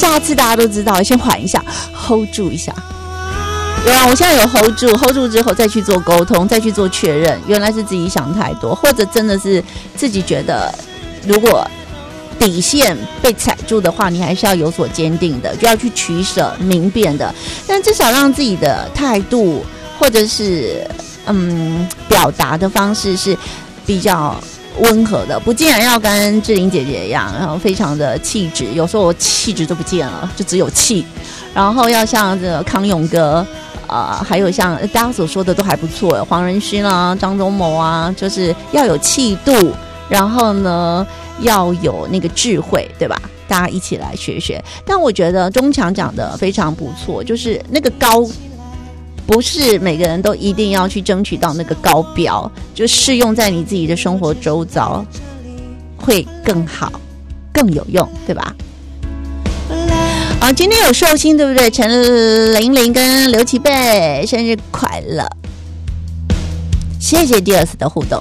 下次大家都知道，先缓一下 ，hold 住一下。有啊，我现在有 hold 住之后再去做沟通，再去做确认，原来是自己想太多，或者真的是自己觉得，如果底线被踩住的话，你还是要有所坚定的，就要去取舍明辨的，但至少让自己的态度或者是表达的方式是比较温和的，不竟然要跟志玲姐姐一样，然后非常的气质，有时候我气质都不见了，就只有气，然后要像这个康永哥。还有像大家所说的都还不错，黄仁勋啊、张忠谋啊，就是要有气度，然后呢要有那个智慧，对吧？大家一起来学学。但我觉得钟强讲的非常不错，就是那个高，不是每个人都一定要去争取到那个高标，就适用在你自己的生活周遭，会更好、更有用，对吧？好，今天有寿星对不对？陈玲玲跟刘齐贝生日快乐！谢谢第二次的互动。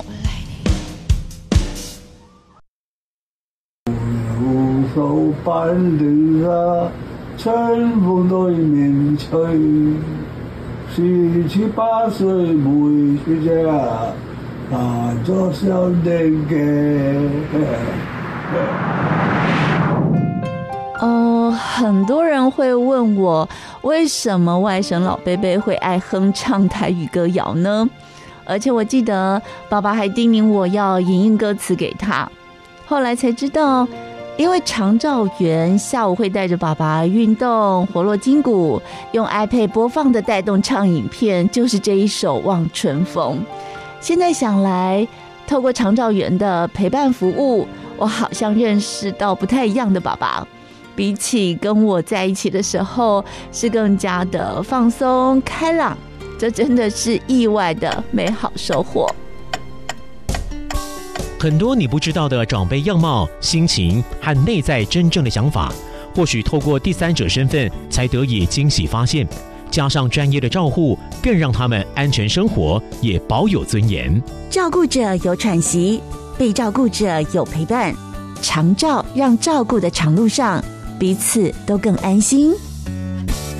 无手伴侣啊，春风对面吹，17、8歲每暑假，扮作少年嘅。 很多人会问我，为什么外甥老贝贝会爱哼唱台语歌谣呢？而且我记得爸爸还叮咛我要影印歌词给他，后来才知道，因为长照员下午会带着爸爸运动，活络筋骨，用 iPad 播放的带动唱影片就是这一首《望春风》。现在想来，透过长照员的陪伴服务，我好像认识到不太一样的爸爸，比起跟我在一起的时候是更加的放松开朗，这真的是意外的美好收获。 很多你不知道的长辈样貌、心情和内在真正的想法，或许透过第三者身份才得以惊喜发现，加上专业的照护，更让他们安全生活，也保有尊严。 照顾者有喘息，被照顾者有陪伴，长照让照顾的长路上彼此都更安心。